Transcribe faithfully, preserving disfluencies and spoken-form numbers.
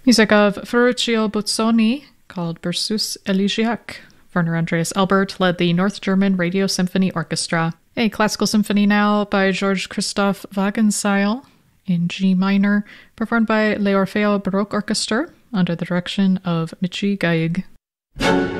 Music of Ferruccio Busoni, called Berceuse Elegiac. Werner Andreas Elbert led the North German Radio Symphony Orchestra. A classical symphony now by George Christoph Wagenseil in G minor, performed by Le Orfeo Baroque Orchestra under the direction of Michi Gaig.